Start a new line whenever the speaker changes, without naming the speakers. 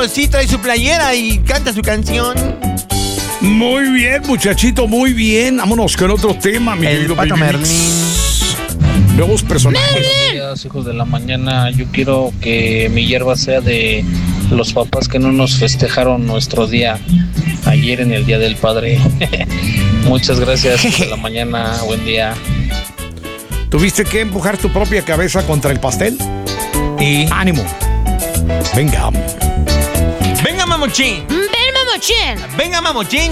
Pato sí trae su playera y canta su canción.
Muy bien, muchachito, muy bien. Vámonos con otro tema, mi
El
querido
Pato
Baby
Merlín.
Mix. Nuevos personajes.
Buenos días, hijos de la mañana. Yo quiero que mi hierba sea de los papás que no nos festejaron nuestro día ayer en el Día del Padre. Muchas gracias, hijos de la mañana. Buen día.
¿Tuviste que empujar tu propia cabeza contra el pastel?
Y
¡Ánimo! Venga.
venga, mamuchín.
Ven, mamuchín.
Venga, mamuchín.